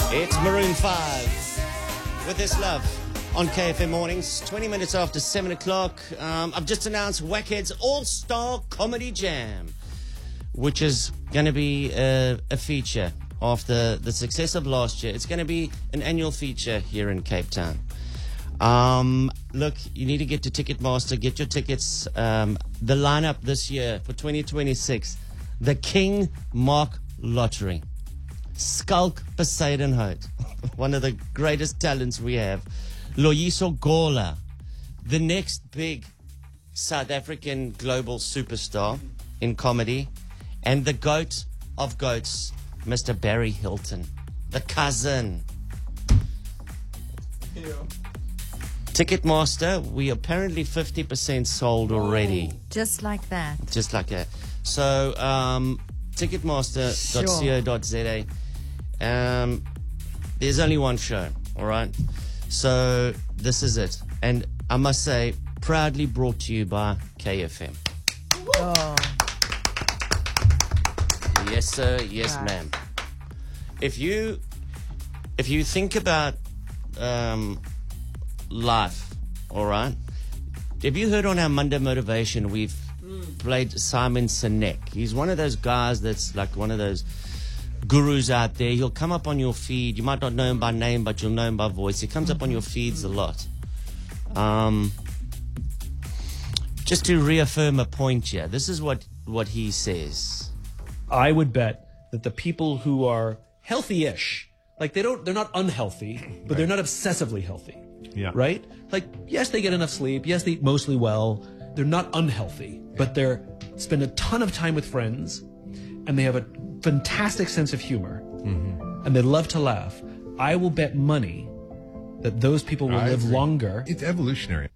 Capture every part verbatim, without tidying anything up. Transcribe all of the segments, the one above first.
It's Maroon five with This Love on K F M Mornings, twenty minutes after seven o'clock. Um, I've just announced Wackhead's All-Star Comedy Jam, which is going to be a, a feature after the success of last year. It's going to be an annual feature here in Cape Town. Um, look, you need to get to Ticketmaster, get your tickets. Um, the lineup this year for twenty twenty-six, the King Mark Lottery. Skulk Poseidon Hout, one of the greatest talents we have. Loyiso Gola, the next big South African global superstar in comedy. And the goat of goats, Mister Barry Hilton, the cousin. Yeah. Ticketmaster, we apparently fifty percent sold already. Just like that. Just like that. So, um, ticketmaster dot co dot za. Um, there's only one show, all right? So, this is it. And I must say, proudly brought to you by K F M. Oh. Yes, sir. Yes, Right. ma'am. If you, if you think about um, life, all right? Have you heard on our Monday Motivation, we've played Simon Sinek. He's one of those guys that's like one of those gurus out there. He'll come up on your feed. You might not know him by name, but you'll know him by voice. He comes up on your feeds a lot. Um, just to reaffirm a point here, this is what, what he says. I would bet that the people who are healthy-ish, like they don't, they're not unhealthy, but they're not obsessively healthy. Yeah. Right? Like, yes, they get enough sleep. Yes, they eat mostly well. They're not unhealthy, but they're spend a ton of time with friends, and they have a fantastic sense of humor, Mm-hmm. and they love to laugh. I will bet money that those people will I live agree. longer. It's evolutionary.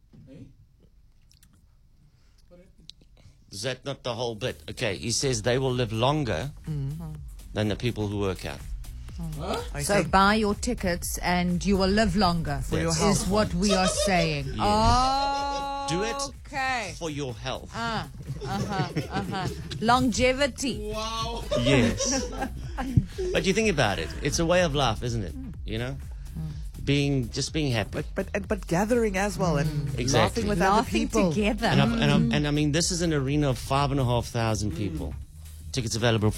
Is that not the whole bit? Okay, he says they will live longer than the people who work out. So buy your tickets and you will live longer. For your is health. what we are saying. Oh, Do it okay. for your health. Uh, uh-huh, uh-huh. Longevity. Yes. But you think about it, it's a way of life, isn't it? You know? Being, just being happy. But but and, but gathering as well and Exactly. laughing with other Laughing people. together. And, I, and, I, and I mean, this is an arena of five and a half thousand people. Tickets available